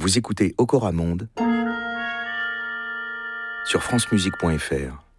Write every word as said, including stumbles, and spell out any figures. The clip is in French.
Vous écoutez Okora Monde sur francemusique point f r.